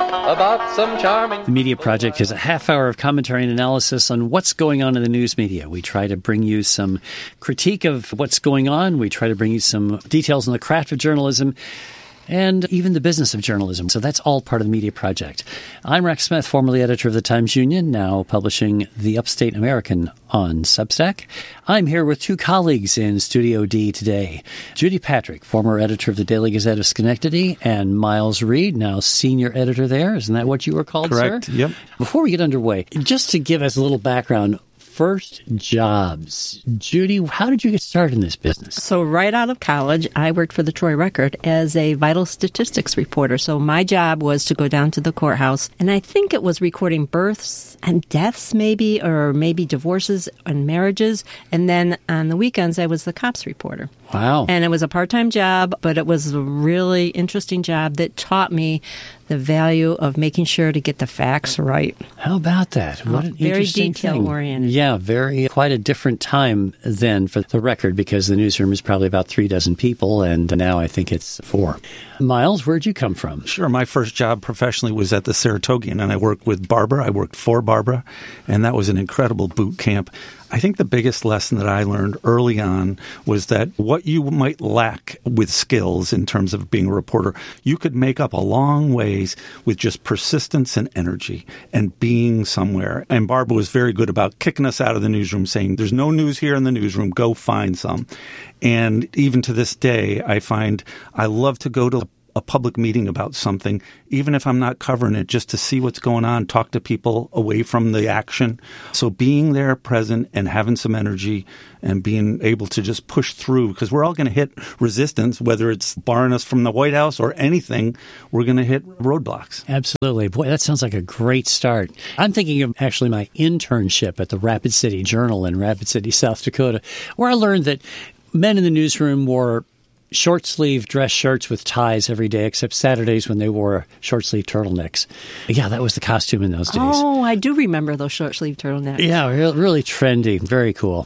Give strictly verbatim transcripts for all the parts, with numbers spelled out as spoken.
about some charming... The Media Project is a half hour of commentary and analysis on what's going on in the news media. We try to bring you some critique of what's going on. We try to bring you some details on the craft of journalism and even the business of journalism. So that's all part of the Media Project. I'm Rex Smith, formerly editor of the Times-Union, now publishing The Upstate American on Substack. I'm here with two colleagues in Studio D today. Judy Patrick, former editor of the Daily Gazette of Schenectady, and Miles Reed, now senior editor there. Isn't that what you were called, Correct. sir? Yep. Before we get underway, just to give us a little background, first jobs. Judy, how did you get started in this business? So right out of college, I worked for the Troy Record as a vital statistics reporter. So my job was to go down to the courthouse, and I think it was recording births and deaths maybe, or maybe divorces and marriages. And then on the weekends, I was the cops reporter. Wow. And it was a part-time job, but it was a really interesting job that taught me the value of making sure to get the facts right. How about that? What an very interesting detail-oriented. Yeah, very, quite a different time then for the Record, because the newsroom is probably about three dozen people, and now I think it's four. Miles, where'd you come from? Sure. My first job professionally was at the Saratogian, and I worked with Barbara. I worked for Barbara, and that was an incredible boot camp. I think the biggest lesson that I learned early on was that what you might lack with skills in terms of being a reporter, you could make up a long ways with just persistence and energy and being somewhere. And Barbara was very good about kicking us out of the newsroom, saying, there's no news here in the newsroom, go find some. And even to this day, I find I love to go to a public meeting about something, even if I'm not covering it, just to see what's going on, talk to people away from the action. So being there, present, and having some energy and being able to just push through, because we're all going to hit resistance, whether it's barring us from the White House or anything, we're going to hit roadblocks. Absolutely. Boy, that sounds like a great start. I'm thinking of actually my internship at the Rapid City Journal in Rapid City, South Dakota, where I learned that men in the newsroom wore short-sleeve dress shirts with ties every day, except Saturdays when they wore short-sleeve turtlenecks. Yeah, that was the costume in those days. Oh, I do remember those short-sleeve turtlenecks. Yeah, re- really trendy. Very cool.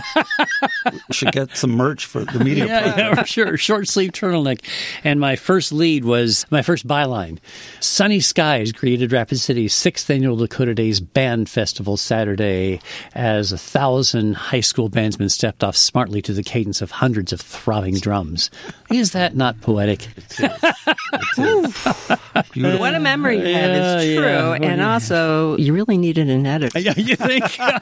Should get some merch for the media yeah, project. yeah, sure. Short-sleeve turtleneck. And my first lead was, my first byline, Sunny Skies greeted Rapid City's sixth Annual Dakota Days Band Festival Saturday as a thousand high school bandsmen stepped off smartly to the cadence of hundreds of throbbing drums. Is that not poetic? It is. It is. What a memory you have. Yeah, It's true. yeah. And also, you really needed an editor. Yeah, you think?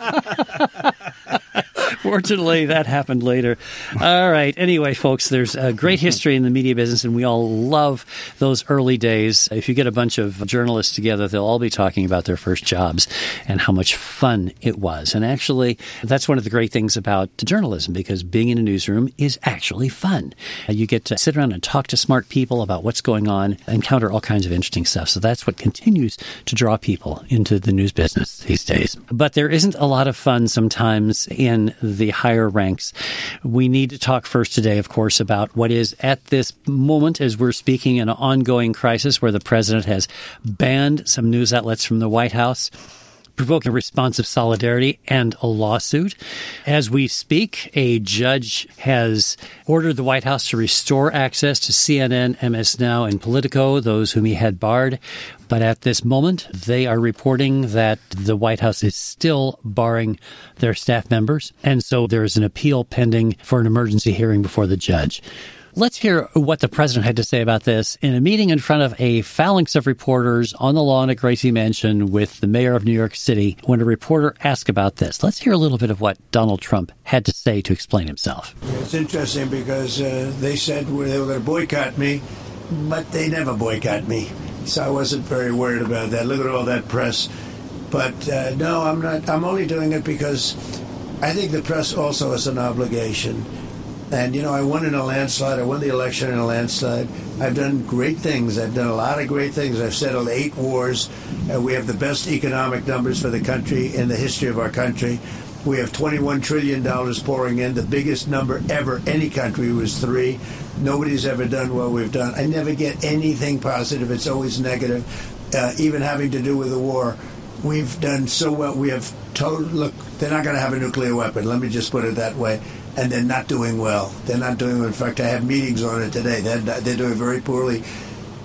Fortunately, that happened later. All right. Anyway, folks, there's a great history in the media business, and we all love those early days. If you get a bunch of journalists together, they'll all be talking about their first jobs and how much fun it was. And actually, that's one of the great things about journalism, because being in a newsroom is actually fun. You get to sit around and talk to smart people about what's going on, encounter all kinds of interesting stuff. So that's what continues to draw people into the news business these days. But there isn't a lot of fun sometimes in the higher ranks. We need to talk first today, of course, about what is at this moment, as we're speaking, an ongoing crisis where the president has banned some news outlets from the White House, provoking a response of solidarity and a lawsuit. As we speak, a judge has ordered the White House to restore access to C N N, M S Now, and Politico, those whom he had barred. But at this moment, they are reporting that the White House is still barring their staff members. And so there is an appeal pending for an emergency hearing before the judge. Let's hear what the president had to say about this in a meeting in front of a phalanx of reporters on the lawn at Gracie Mansion with the mayor of New York City when a reporter asked about this. Let's hear a little bit of what Donald Trump had to say to explain himself. It's interesting because uh, they said they were going to boycott me, but they never boycott me. So I wasn't very worried about that. Look at all that press. But uh, no, I'm not. I'm only doing it because I think the press also has an obligation. And, you know, I won in a landslide. I won the election in a landslide. I've done great things. I've done a lot of great things. I've settled eight wars. Uh, we have the best economic numbers for the country in the history of our country. We have twenty-one trillion dollars pouring in. The biggest number ever any country was three. Nobody's ever done what we've done. I never get anything positive. It's always negative, uh, even having to do with the war. We've done so well. We have told, look, they're not going to have a nuclear weapon. Let me just put it that way. And they're not doing well. They're not doing well. In fact, I have meetings on it today. They're, they're doing very poorly.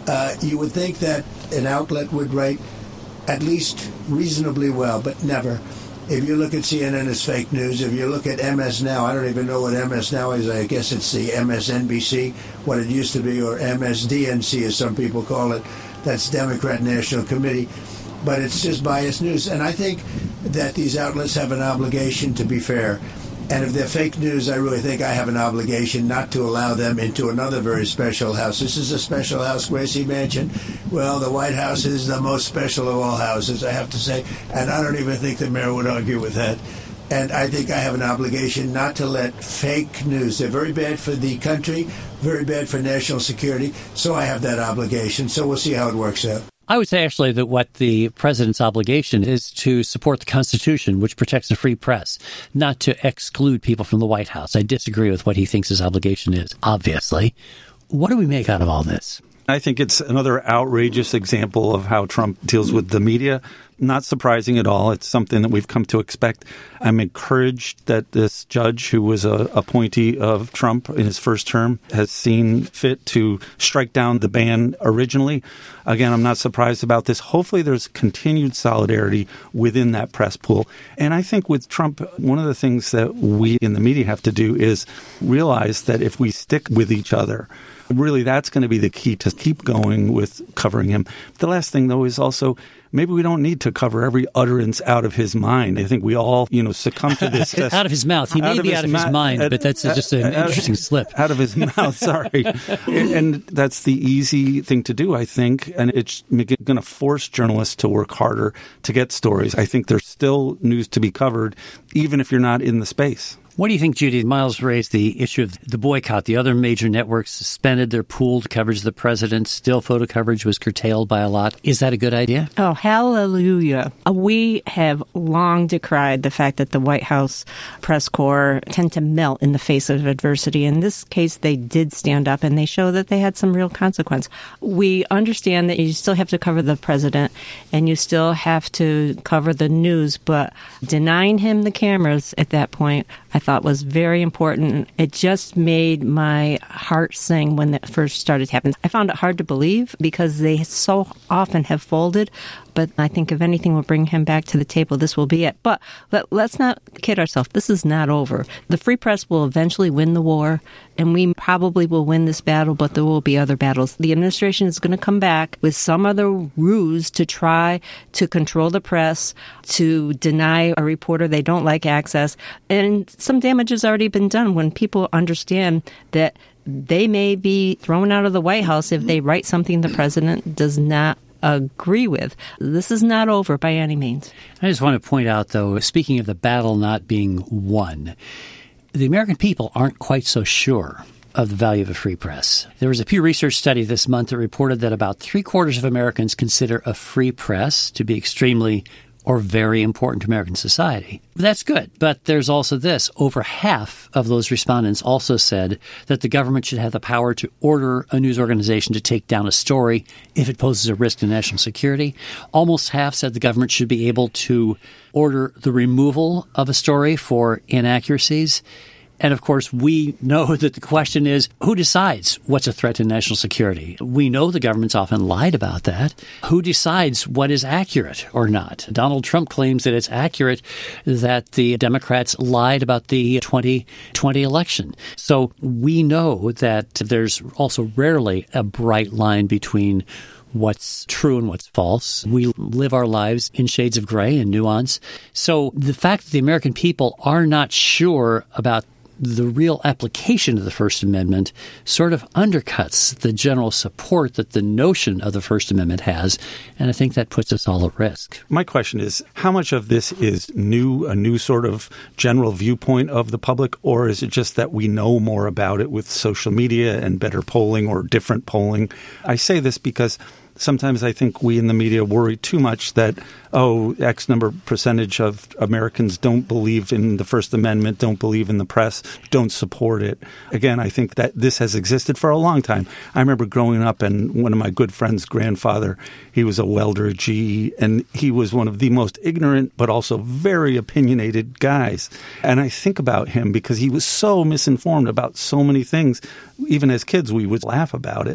uh, you would think that an outlet would write at least reasonably well, but never. If you look at C N N, it's fake news. If you look at M S Now, I don't even know what M S Now is. I guess it's the M S N B C, what it used to be, or M S D N C, as some people call it. That's Democrat National Committee. But it's just biased news. And I think that these outlets have an obligation to be fair. And if they're fake news, I really think I have an obligation not to allow them into another very special house. This is a special house, Gracie Mansion. Well, the White House is the most special of all houses, I have to say. And I don't even think the mayor would argue with that. And I think I have an obligation not to let fake news. They're very bad for the country, very bad for national security. So I have that obligation. So we'll see how it works out. I would say, actually, that what the president's obligation is to support the Constitution, which protects the free press, not to exclude people from the White House. I disagree with what he thinks his obligation is, obviously. What do we make out of all this? I think it's another outrageous example of how Trump deals with the media. Not surprising at all. It's something that we've come to expect. I'm encouraged that this judge, who was a appointee of Trump in his first term, has seen fit to strike down the ban originally. Again, I'm not surprised about this. Hopefully there's continued solidarity within that press pool. And I think with Trump, one of the things that we in the media have to do is realize that if we stick with each other, really that's going to be the key to keep going with covering him. The last thing, though, is also maybe we don't need to cover every utterance out of his mind. I think we all, you know, succumb to this. Out of his mouth. He may be out of his mind, but that's just an interesting slip. Out of his mouth, sorry. And that's the easy thing to do, I think. And it's going to force journalists to work harder to get stories. I think there's still news to be covered, even if you're not in the space. What do you think, Judy? Miles raised the issue of the boycott. The other major networks suspended their pooled coverage of the president. Still photo coverage was curtailed by a lot. Is that a good idea? Oh, hallelujah. We have long decried the fact that the White House press corps tend to melt in the face of adversity. In this case, they did stand up, and they show that they had some real consequence. We understand that you still have to cover the president, and you still have to cover the news, but denying him the cameras at that point, I thought was very important. It just made my heart sing when that first started happening. I found it hard to believe because they so often have folded, but I think if anything will bring him back to the table, this will be it. But let, let's not kid ourselves. This is not over. The free press will eventually win the war, and we probably will win this battle, but there will be other battles. The administration is going to come back with some other ruse to try to control the press, to deny a reporter they don't like access, and some damage has already been done when people understand that they may be thrown out of the White House if they write something the president does not agree with. This is not over by any means. I just want to point out, though, speaking of the battle not being won, the American people aren't quite so sure of the value of a free press. There was a Pew Research study this month that reported that about three quarters of Americans consider a free press to be extremely or very important to American society. That's good. But there's also this. Over half of those respondents also said that the government should have the power to order a news organization to take down a story if it poses a risk to national security. Almost half said the government should be able to order the removal of a story for inaccuracies. And, of course, we know that the question is, who decides what's a threat to national security? We know the government's often lied about that. Who decides what is accurate or not? Donald Trump claims that it's accurate that the Democrats lied about the twenty twenty election. So we know that there's also rarely a bright line between what's true and what's false. We live our lives in shades of gray and nuance. So the fact that the American people are not sure about the real application of the First Amendment sort of undercuts the general support that the notion of the First Amendment has, and I think that puts us all at risk. My question is, how much of this is new, a new sort of general viewpoint of the public, or is it just that we know more about it with social media and better polling or different polling? I say this because sometimes I think we in the media worry too much that, oh, X number percentage of Americans don't believe in the First Amendment, don't believe in the press, don't support it. Again, I think that this has existed for a long time. I remember growing up, and one of my good friends' grandfather, he was a welder at G E, and he was one of the most ignorant but also very opinionated guys. And I think about him because he was so misinformed about so many things. Even as kids, we would laugh about it.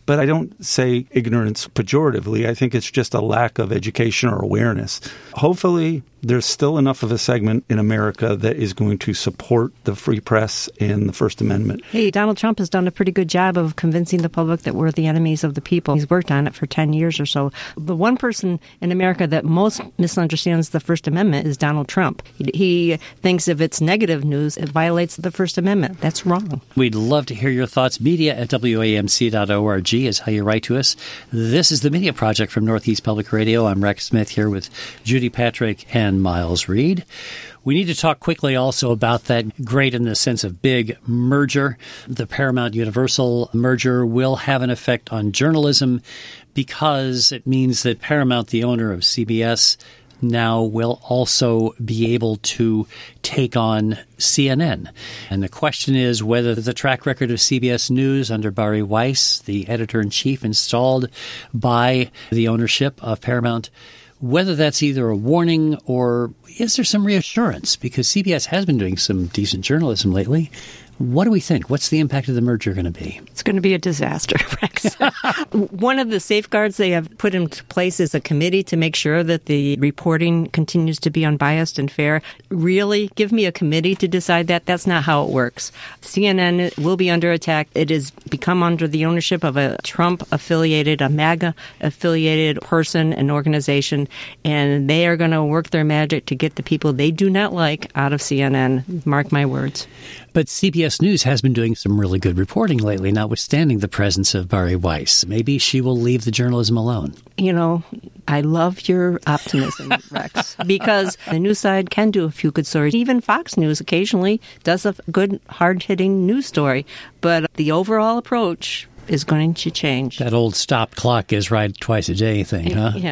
But I don't say ignorance pejoratively. I think it's just a lack of education or awareness. Hopefully, there's still enough of a segment in America that is going to support the free press and the First Amendment. Hey, Donald Trump has done a pretty good job of convincing the public that we're the enemies of the people. He's worked on it for ten years or so. The one person in America that most misunderstands the First Amendment is Donald Trump. He, he thinks if it's negative news, it violates the First Amendment. That's wrong. We'd love to hear your thoughts. Media at W A M C dot org is how you write to us. This is the Media Project from Northeast Public Radio. I'm Rex Smith here with Judy Patrick and Miles Reed. We need to talk quickly also about that great, in the sense of big, merger. The Paramount Universal merger will have an effect on journalism because it means that Paramount, the owner of C B S, now will also be able to take on C N N. And the question is whether the track record of C B S News under Bari Weiss, the editor-in-chief installed by the ownership of Paramount, whether that's either a warning or is there some reassurance? Because C B S has been doing some decent journalism lately. What do we think? What's the impact of the merger going to be? It's going to be a disaster, Rex. One of the safeguards they have put into place is a committee to make sure that the reporting continues to be unbiased and fair. Really? Give me a committee to decide that? That's not how it works. C N N will be under attack. It has become under the ownership of a Trump-affiliated, a MAGA-affiliated person and organization, and they are going to work their magic to get the people they do not like out of C N N. Mark my words. But C B S News has been doing some really good reporting lately, notwithstanding the presence of Bari Weiss. Maybe she will leave the journalism alone. You know, I love your optimism, Rex, because the news side can do a few good stories. Even Fox News occasionally does a good, hard-hitting news story. But the overall approach is going to change. That old stop clock is right twice a day thing, huh? Yeah.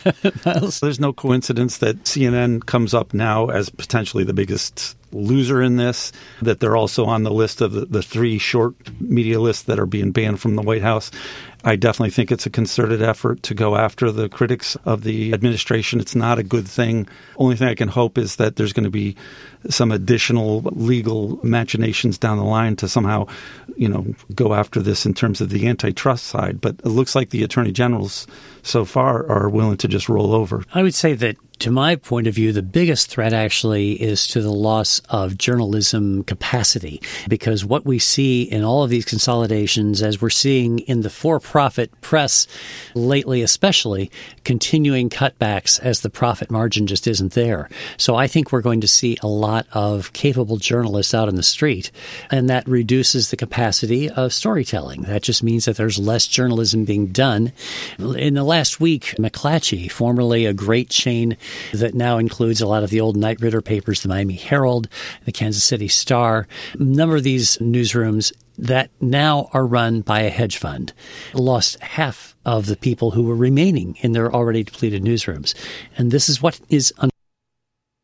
There's no coincidence that C N N comes up now as potentially the biggest loser in this, that they're also on the list of the, the three short media lists that are being banned from the White House. I definitely think it's a concerted effort to go after the critics of the administration. It's not a good thing. Only thing I can hope is that there's going to be some additional legal machinations down the line to somehow, you know, go after this in terms of the antitrust side. But it looks like the attorney generals so far are willing to just roll over. I would say that, to my point of view, the biggest threat actually is to the loss of journalism capacity, because what we see in all of these consolidations, as we're seeing in the for-profit press lately especially, continuing cutbacks as the profit margin just isn't there. So I think we're going to see a lot of capable journalists out in the street, and that reduces the capacity of storytelling. That just means that there's less journalism being done. In the last week, McClatchy, formerly a great chain that now includes a lot of the old Knight Ridder papers, the Miami Herald, the Kansas City Star, a number of these newsrooms that now are run by a hedge fund, lost half of the people who were remaining in their already depleted newsrooms. And this is what is